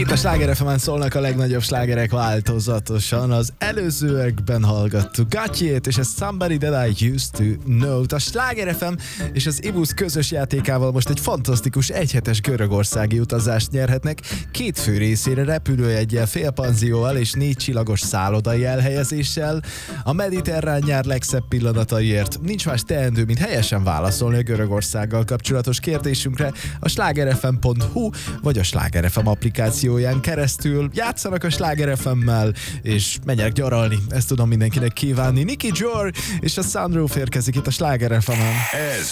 Itt a Sláger FM-en szólnak a legnagyobb slágerek változatosan. Az előzőekben hallgattuk Gatyét és a Somebody That I Used To Know-t. A Sláger FM és az Ibus közös játékával most egy fantasztikus egyhetes görögországi utazást nyerhetnek. 2 fő részére repülőjeggyel, félpanzióval és 4 csillagos szállodai elhelyezéssel. A mediterrán nyár legszebb pillanataiért nincs más teendő, mint helyesen válaszolni a Görögországgal kapcsolatos kérdésünkre a slágerfm.hu vagy a Sláger FM applikációján keresztül. Játszanak a Sláger FM-mel, és menjenek gyaralni. Ezt tudom mindenkinek kívánni. Nicky Jor és a Sunroof érkezik itt a Sláger FM-en. Ez